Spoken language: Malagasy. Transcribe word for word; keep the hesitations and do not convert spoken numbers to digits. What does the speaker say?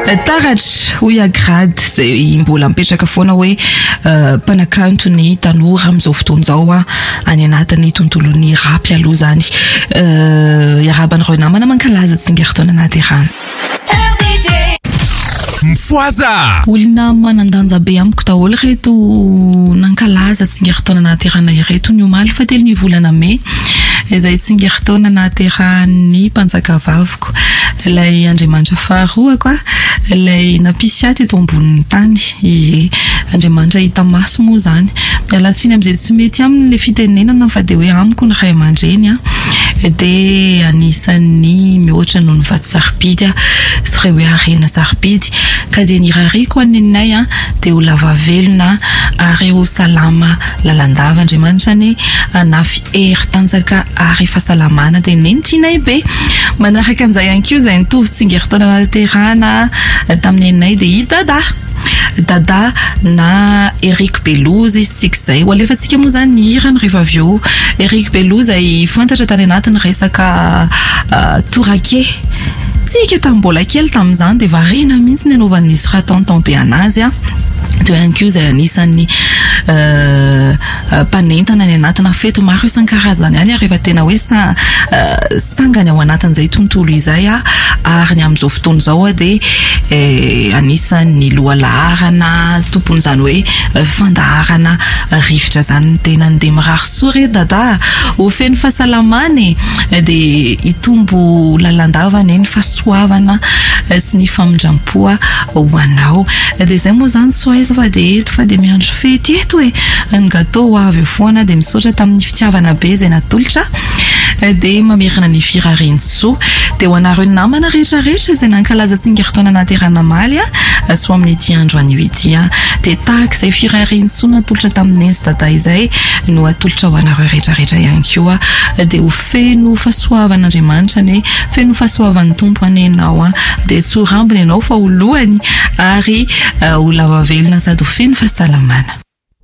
Taratra hoy agrady zay mbola mipetraka foana hoe mpanakanto ny tanora amin'izao fotoana izao a any anatin'ny tontolon'ny rapy aloha zany iaraban'ireo namana mankalaza tsingeritaona nahaterahana. Mfoaza olona manandanja be amiko daholo reto nankalaza tsingeritaona nahaterahana ireto ny omaly fatelo ny volana May izay tsingeritaona nahaterahan'ny mpanjaka vaviko ilay Andriamanitra faharoa koa ilay napisy aty eto ambonin'ny tany ie Andriamanitra hita maso moa zany mialatsiny amin'izay tsy mety aminy le fitenenana fa dia hoe amiko ny ray aman-dreny a dia anisan'ny mihoatra noho ny vady sarobidy sy ireo hoe harena sarobidy ka dia nirariko aninay a dia ho lava velona ary ho salama lalandava Andriamanitra ny anafy hery tanjaka ary fahasalamana dia nentinay be manaraka an'izay ihany koa izay nitovy tsingeritaona nahaterahana tamin'ny anay dia i dada dada na Eric Belouz izy tsika izay ho alefantsika moa zany ny hirany rehefa avy eo Eric Belouz ay fantatra tany anatin'ny resaka torake tsika tamin'ny mbola kely tamin'izany dia variana mihitsy ny anaovan'izy rahatonton be anazy a dia ihany koa izay anisan'ny mpanentana ny anatina fety maro isan-karazany any rehefa tena hoe sangany ao anatin'izay tontolo izay a ary ny amin'izao fotoana izao a dia anisan'ny lohalaharana tompon'izany hoe fandaharana rivotra zany tena ndeha mirary soa re dada ho feno fahasalamany dia hitombo lalandavany ny fahasoavana sy ny famindram-poa ho anao dia izay moa zany soaiza fa dia eto fa dia miandro fety eto hoe ny gâteau avy eo foana dia misaotra tamin'ny fitiavana be izay natolotra dia mamerina ny firaren-tsoa dia ho anareo ny namana rehetrarehetra izay nankalaza tsingeritaona nahaterahana maly a so amin'ny ity andro anio ity a dia tahaka izay firaren-tsoa natolotra tamin'ny ensy dada izay no atolotra ho anareo rehetrarehetra ihany koa dia ho feno fahasoavan'Andriamanitra ny feno fahasoavan'ny tompo anenao a dia tsy ho rambony ianao fa ho lohany ary ho lava velona sady ho feno fahasalamana.